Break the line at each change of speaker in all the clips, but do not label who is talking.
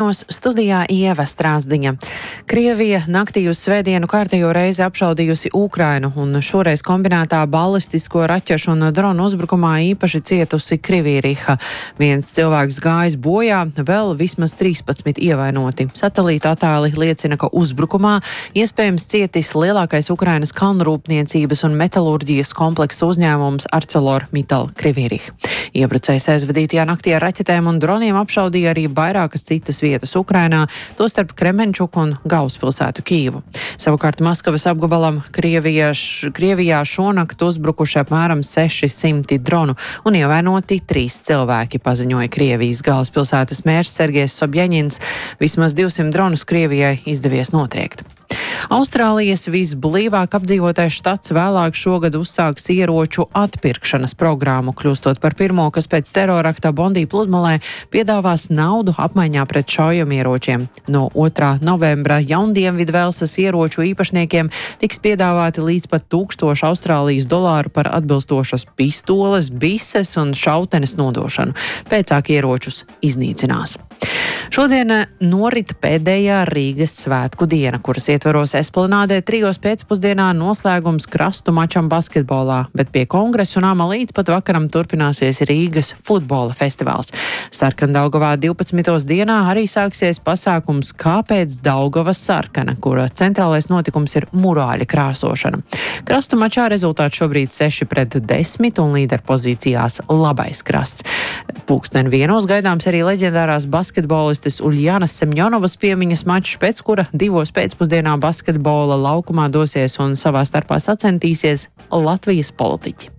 9 studijā Ieva Strāzdiņa. Krievija naktī uz svētdienu kārtējo reizi apšaudījusi Ukrainu, un šoreiz kombinētā balistisko raķešu un dronu uzbrukumā īpaši cietusi Krivirīha. Viens cilvēks gājis bojā, vēl vismaz 13 ievainoti. Satelīta attēli liecina, ka uzbrukumā iespējams cietis lielākais Ukrainas kalnrūpniecības un metalurģijas kompleksa uzņēmums ArcelorMittal Krivirīha. Iebrucējs aizvadītajā naktī ar raķetēm un droniem apšaudīja arī vairākas citas vietas Ukrainā, tostarp Kremenčuku un galvaspilsētu Kijivu. Savukārt Maskavas apgabalam Krievijā šonakt uzbrukuši apmēram 600 dronu un ievainoti 3 cilvēki, paziņoja Krievijas galvaspilsētas mērs Sergejs Sobjaņins. Vismaz 200 dronus Krievijai izdevies notriekt. Austrālijas visblīvāk apdzīvotais štats vēlāk šogad uzsāks ieroču atpirkšanas programmu, kļūstot par pirmo, kas pēc terorakta Bondī pludmalē piedāvās naudu apmaiņā pret šaujamieročiem. No 2. novembra Jaundienvidvelsas ieroču īpašniekiem tiks piedāvāti līdz pat 1000 Austrālijas dolāru par atbilstošas pistoles, bises un šautenes nodošanu. Pēcāk ieročus iznīcinās. Šodien norita pēdējā Rīgas svētku diena, kuras ietvaros Esplanādē 3. pēcpusdienā noslēgums krastu mačam basketbolā, bet pie Kongresu nama līdz pat vakaram turpināsies Rīgas futbola festivāls. Sarkandaugavā 12. dienā arī sāksies pasākums Kāpēc Daugava sarkana, kura centrālais notikums ir murāļa krāsošana. Krastu mačā rezultāts šobrīd 6-10 un līderpozīcijās labais krasts. Pulksten 1 gaidāms arī leģendārās basketbolistes Uļjanas Semjonovas piemiņas mačs, pēc kura 2 pēcpusdienā basketbola laukumā dosies un savā starpā sacentīsies Latvijas politiķi.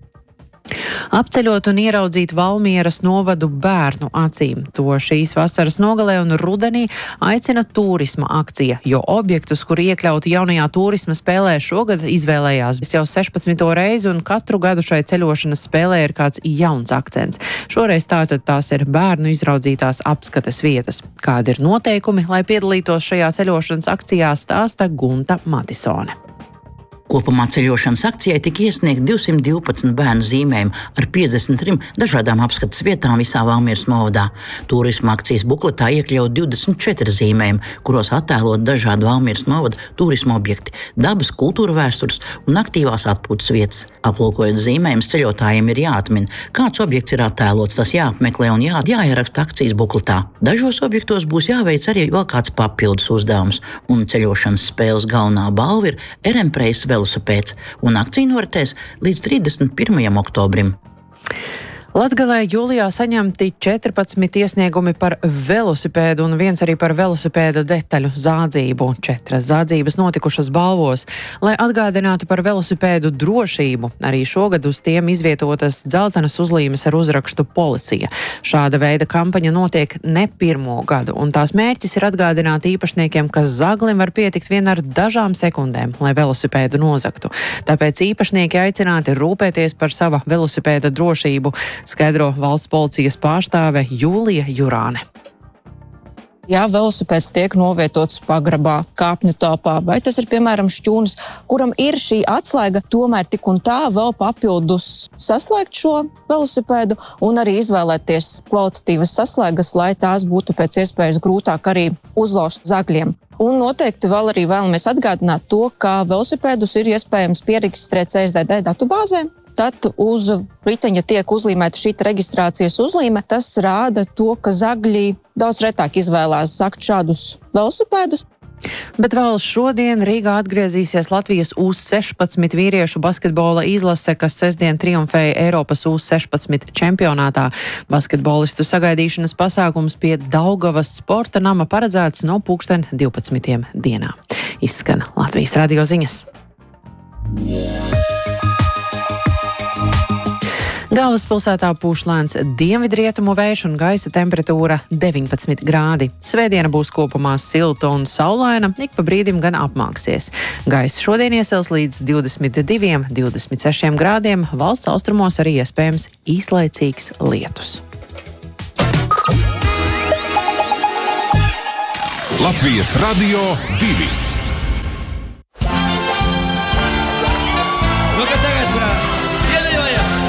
Apceļot un ieraudzīt Valmieras novadu bērnu acīm. To šīs vasaras nogalē un rudenī aicina turisma akcija, jo objektus, kur iekļauti jaunajā turisma spēlē, šogad izvēlējās jau 16. reizi, un katru gadu šai ceļošanas spēlē ir kāds jauns akcents. Šoreiz tātad tās ir bērnu izraudzītās apskates vietas. Kādi ir noteikumi, lai piedalītos šajā ceļošanas akcijā, stāsta Gunta Matisone.
Kopumā ceļošanas akcijai tika iesniegt 212 bērnu zīmējumi ar 53 dažādām apskates vietām visā Valmieras novadā. Turisma akcijas bukletā iekļaut 24 zīmējumi, kuros attēlot dažādu Valmieras novada turisma objekti, dabas, kultūra vēstures un aktīvās atpūtas vietas. Aplūkojot zīmējumus, ceļotājiem ir jāatmin, kāds objekts ir attēlots, tas jāapmeklē un jāieraksta akcijas bukletā. Dažos objektos būs jāveic arī vēl kāds papildus uzdevums, un ceļošanas spēles galvenā balva ir RM-preis velosipēds, un akcija noritēs līdz 31. oktobrim.
Latgalē jūlijā saņemti 14 iesniegumi par velosipēdu un viens arī par velosipēda detaļu zādzību. 4 zādzības notikušas balvos. Lai atgādinātu par velosipēdu drošību, arī šogad uz tiem izvietotas dzeltenas uzlīmes ar uzrakstu policija. Šāda veida kampaņa notiek ne pirmo gadu, un tās mērķis ir atgādināt īpašniekiem, ka zaglim var pietikt vien ar dažām sekundēm, lai velosipēdu nozagtu. Tāpēc īpašnieki aicināti rūpēties par sava velosipēda drošību, skaidro valsts policijas pārstāve Jūlija Jurāne.
Ja velosipēds tiek novietots pagrabā, kāpņu telpā, vai tas ir, piemēram, šķūnis, kuram ir šī atslēga, tomēr tik un tā vēl papildus saslēgt šo velosipēdu un arī izvēlēties kvalitatīvas saslēgas, lai tās būtu pēc iespējas grūtāk arī uzlauzt zagļiem. Un noteikti vēl arī vēlamies atgādināt to, ka velosipēdus ir iespējams pieregistrēt CSDD datubāzē. Tad uz riteņa tiek uzlīmēta šī reģistrācijas uzlīme. Tas rāda to, ka zagļi daudz retāk izvēlās zagt šādus velosipēdus.
Bet vēl šodien Rīgā atgriezīsies Latvijas U16 vīriešu basketbola izlase, kas sestdien triumfēja Eiropas U16 čempionātā. Basketbolistu sagaidīšanas pasākums pie Daugavas sporta nama paredzēts no 12. dienā. Izskan Latvijas radio ziņas. Galvaspilsētā pūš lēns dienvidrietumu vējš un gaisa temperatūra 19 grādi. Svētdiena būs kopumā silta un saulaina, ik pa brīdim gan apmāksies. Gaisa šodien iesils līdz 22-26 grādiem, valsts austrumos arī iespējams īslaicīgs lietus.
Latvijas radio 2.